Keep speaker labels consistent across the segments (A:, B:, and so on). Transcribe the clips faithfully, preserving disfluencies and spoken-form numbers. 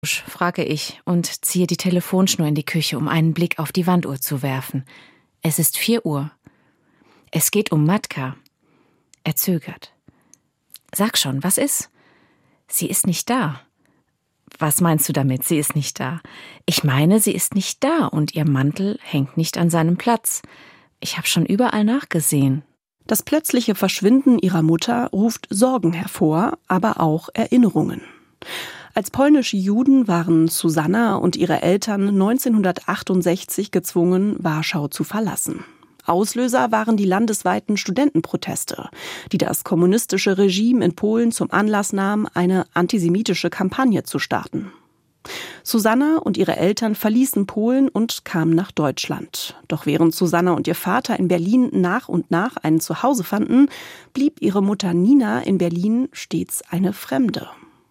A: frage ich und ziehe die Telefonschnur in die Küche, um einen Blick auf die Wanduhr zu werfen. Es ist vier Uhr. Es geht um Matka. Er zögert. Sag schon, was ist? Sie ist nicht da. Was meinst du damit, sie ist nicht da? Ich meine, sie ist nicht da und ihr Mantel hängt nicht an seinem Platz. Ich habe schon überall nachgesehen.
B: Das plötzliche Verschwinden ihrer Mutter ruft Sorgen hervor, aber auch Erinnerungen. Als polnische Juden waren Susanna und ihre Eltern neunzehnhundertachtundsechzig gezwungen, Warschau zu verlassen. Auslöser waren die landesweiten Studentenproteste, die das kommunistische Regime in Polen zum Anlass nahm, eine antisemitische Kampagne zu starten. Susanna und ihre Eltern verließen Polen und kamen nach Deutschland. Doch während Susanna und ihr Vater in Berlin nach und nach ein Zuhause fanden, blieb ihre Mutter Nina in Berlin stets eine Fremde.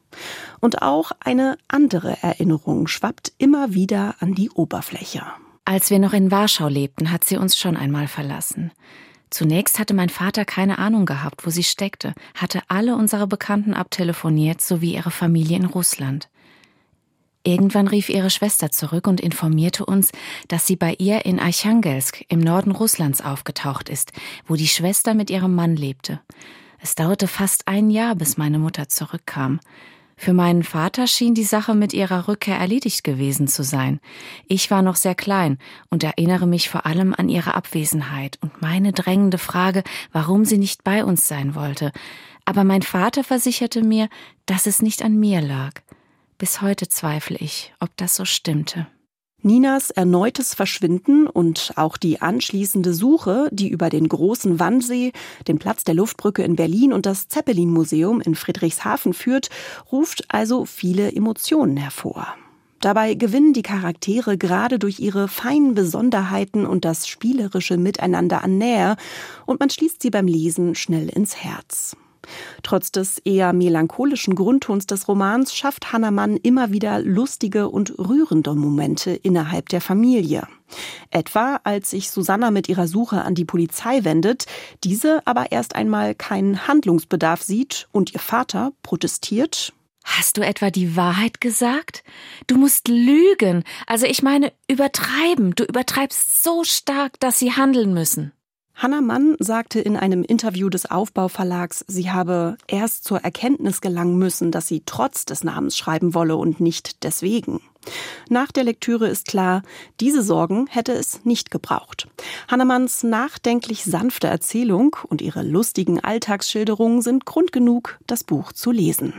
B: Und auch eine andere Erinnerung schwappt immer wieder an die Oberfläche.
A: Als wir noch in Warschau lebten, hat sie uns schon einmal verlassen. Zunächst hatte mein Vater keine Ahnung gehabt, wo sie steckte, hatte alle unsere Bekannten abtelefoniert, sowie ihre Familie in Russland. Irgendwann rief ihre Schwester zurück und informierte uns, dass sie bei ihr in Archangelsk im Norden Russlands aufgetaucht ist, wo die Schwester mit ihrem Mann lebte. Es dauerte fast ein Jahr, bis meine Mutter zurückkam. Für meinen Vater schien die Sache mit ihrer Rückkehr erledigt gewesen zu sein. Ich war noch sehr klein und erinnere mich vor allem an ihre Abwesenheit und meine drängende Frage, warum sie nicht bei uns sein wollte. Aber mein Vater versicherte mir, dass es nicht an mir lag. Bis heute zweifle ich, ob das so stimmte.
B: Ninas erneutes Verschwinden und auch die anschließende Suche, die über den großen Wannsee, den Platz der Luftbrücke in Berlin und das Zeppelin-Museum in Friedrichshafen führt, ruft also viele Emotionen hervor. Dabei gewinnen die Charaktere gerade durch ihre feinen Besonderheiten und das spielerische Miteinander an Nähe und man schließt sie beim Lesen schnell ins Herz. Trotz des eher melancholischen Grundtons des Romans schafft Hannah Mann immer wieder lustige und rührende Momente innerhalb der Familie. Etwa, als sich Susanna mit ihrer Suche an die Polizei wendet, diese aber erst einmal keinen Handlungsbedarf sieht und ihr Vater protestiert.
A: Hast du etwa die Wahrheit gesagt? Du musst lügen. Also ich meine, übertreiben. Du übertreibst so stark, dass sie handeln müssen.
B: Hannah Mann sagte in einem Interview des Aufbau-Verlags, sie habe erst zur Erkenntnis gelangen müssen, dass sie trotz des Namens schreiben wolle und nicht deswegen. Nach der Lektüre ist klar, diese Sorgen hätte es nicht gebraucht. Hannah Manns nachdenklich sanfte Erzählung und ihre lustigen Alltagsschilderungen sind Grund genug, das Buch zu lesen.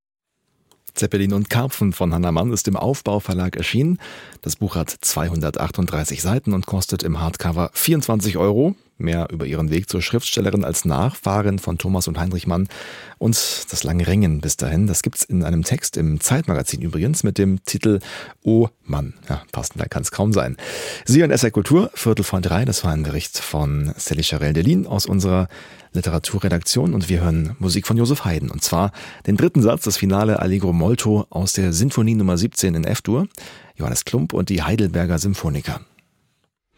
C: Zeppelin und Karpfen von Hannah Mann ist im Aufbau-Verlag erschienen. Das Buch hat zweihundertachtunddreißig Seiten und kostet im Hardcover vierundzwanzig Euro. Mehr über ihren Weg zur Schriftstellerin als Nachfahrin von Thomas und Heinrich Mann und das lange Ringen bis dahin. Das gibt's in einem Text im Zeitmagazin übrigens mit dem Titel Oh Mann. Ja, passender kann es kaum sein. Sie und S R Kultur, Viertel vor drei. Das war ein Bericht von Sally Charel-Delin aus unserer Literaturredaktion und wir hören Musik von Joseph Haydn und zwar den dritten Satz, das Finale Allegro molto aus der Sinfonie Nummer siebzehn in F-Dur. Johannes Klump und die Heidelberger Symphoniker.